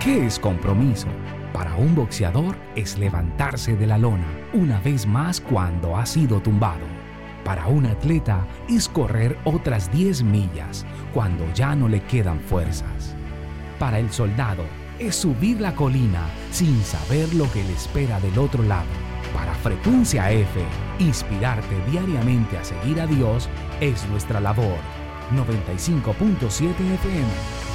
¿Qué es compromiso? Para un boxeador es levantarse de la lona una vez más cuando ha sido tumbado. Para un atleta es correr otras 10 millas cuando ya no le quedan fuerzas. Para el soldado es subir la colina sin saber lo que le espera del otro lado. Para Frecuencia F, inspirarte diariamente a seguir a Dios es nuestra labor. 95.7 FM.